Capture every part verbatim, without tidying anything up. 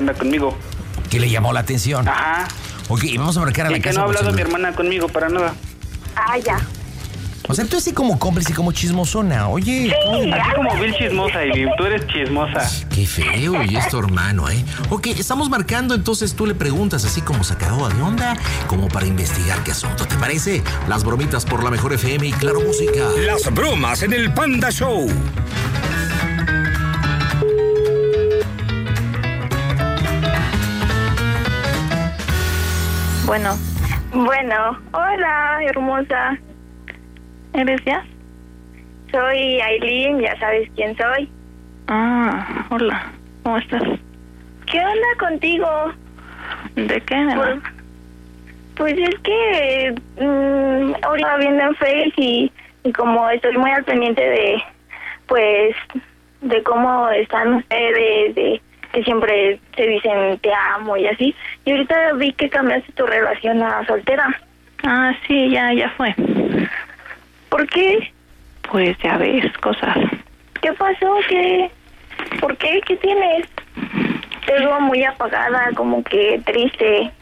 anda conmigo. ¿Qué le llamó la atención? Ajá. Ok, vamos a marcar a la Y que casa. no ha por hablado mi celular. hermana conmigo para nada. Ah, ya. O sea, tú así como cómplice, como chismosona. Oye, Sí, Así como Bill chismosa, y tú eres chismosa. qué feo, y es tu hermano, ¿eh? Ok, estamos marcando, entonces tú le preguntas así como sacadora de onda, como para investigar qué asunto, ¿te parece? Las bromitas por la mejor F M y Claro Música. Las bromas en el Panda Show. Bueno, Bueno, hola, hermosa. ¿eres ya? Soy Aileen, ya sabes quién soy. Ah, hola, ¿cómo estás? ¿Qué onda contigo? ¿De qué, nena? Pues, pues es que mmm, ahorita estaba viendo en Face y, y como estoy muy al pendiente de, pues, de cómo están ustedes, de que siempre se dicen te amo y así. Y ahorita vi que cambiaste tu relación a soltera. Ah, sí, ya, ya fue. ¿Por qué? Pues ya ves, cosas. ¿Qué pasó? ¿Qué? ¿Por qué? ¿Qué tienes? Te veo muy apagada, como que triste.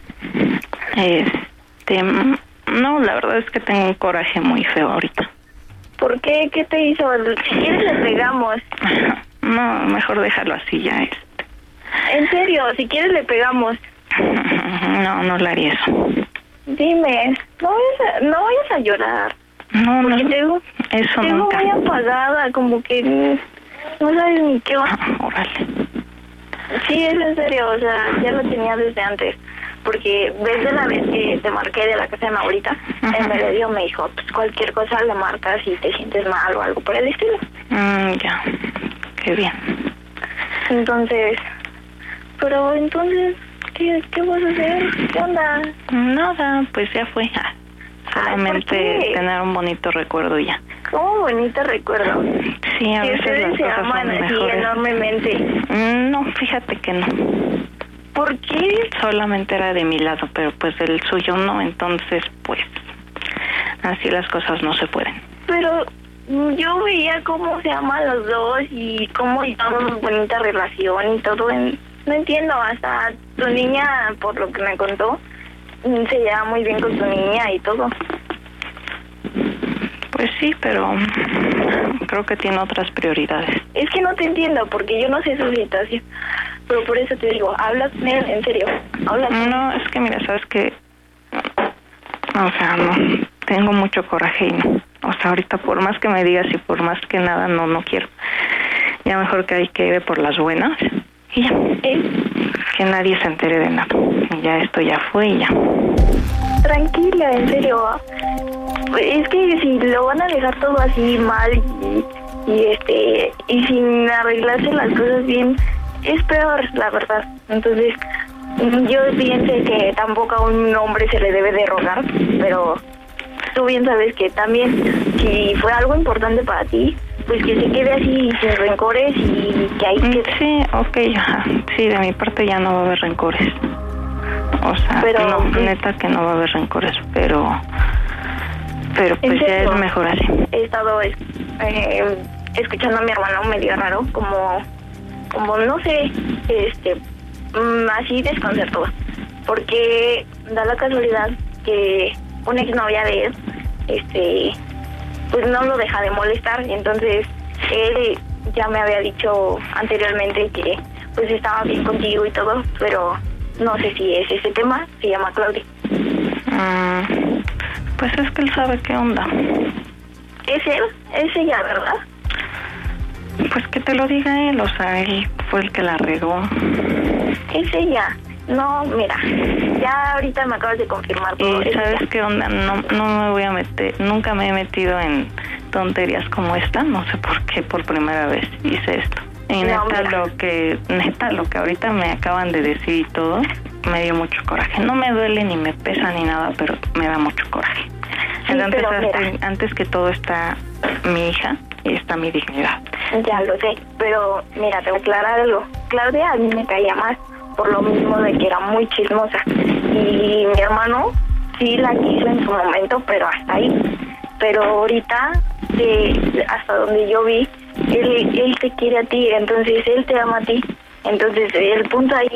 Este, mm, no, la verdad es que tengo un coraje muy feo ahorita. ¿Por qué? ¿Qué te hizo? Si quieres le pegamos. No, mejor déjalo así ya. Este. En serio, si quieres le pegamos. No, no le haría eso. Dime, no vayas a, no vayas a llorar. No, no, Porque te veo, eso te veo nunca. muy apagada, como que no sabes ni qué va. Ah, órale. Sí, es en serio, o sea, ya lo tenía desde antes. Porque desde la vez que te marqué de la casa de mi abuelita, Ajá. el medio me dijo, pues cualquier cosa le marcas y te sientes mal o algo por el estilo. Mm, ya, qué bien. Entonces, pero entonces, ¿qué, qué vas a hacer? ¿Qué onda? Nada, pues ya fue. Ah, solamente ¿por qué? tener un bonito recuerdo y ya. Cómo bonito recuerdo. Sí, a Que veces ustedes las se cosas aman son así mejores. enormemente. Mm, No, fíjate que no. ¿Por qué? Solamente era de mi lado, pero pues del suyo no, entonces pues así las cosas no se pueden. Pero yo veía cómo se aman los dos y cómo llevamos bonita relación y todo. En, no entiendo, hasta tu niña, por lo que me contó, se lleva muy bien con tu niña y todo. Pues sí, pero creo que tiene otras prioridades. Es que no te entiendo, porque yo no sé su situación. Pero por eso te digo, habla con él, en serio. Habla con él. No, es que mira, sabes que, o sea, no, tengo mucho coraje y no. O sea, ahorita por más que me digas y por más que nada, no, no quiero. Ya mejor que hay que ir por las buenas y ya. ¿Eh? Que nadie se entere de nada. Y ya esto ya fue y ya. Tranquila, en serio. Es que si lo van a dejar todo así mal y, y este y sin arreglarse las cosas bien, es peor, la verdad. Entonces, yo pienso que tampoco a un hombre se le debe de rogar, pero tú bien sabes que también, si fue algo importante para ti, pues que se quede así sin rencores y que hay que... Sí, ok, ajá. Sí, de mi parte ya no va a haber rencores. O sea, Pero, no, pues, neta que no va a haber rencores, pero... Pero ¿En pues ya serio? es mejor así. He estado eh, escuchando a mi hermano medio raro, como, como no sé, este, mm, así desconcertó, porque da la casualidad que una exnovia de él, este, pues no lo deja de molestar, y entonces él ya me había dicho anteriormente que pues estaba bien contigo y todo, pero no sé si es ese tema. Se llama Claudia. Mm, pues es que él sabe qué onda. ¿Es él? ¿Es ella, verdad? Pues que te lo diga él, o sea, él fue el que la regó. Es ella. No, mira, ya ahorita me acabas de confirmar todo. Y Es ¿sabes ella. qué onda? No, no me voy a meter, nunca me he metido en tonterías como esta, no sé por qué por primera vez hice esto. Y No, neta, mira. lo que, neta, lo que ahorita me acaban de decir y todo, me dio mucho coraje. No me duele ni me pesa ni nada, pero me da mucho coraje. Sí, Entonces, pero mira. antes, antes que todo está mi hija y está mi dignidad. Ya lo sé, pero mira, te voy a aclarar algo. Claudia a mí me caía más por lo mismo de que era muy chismosa. Y mi hermano sí la quiso en su momento, pero hasta ahí. Pero ahorita, de, hasta donde yo vi, él, él te quiere a ti, entonces él te ama a ti. Entonces el punto ahí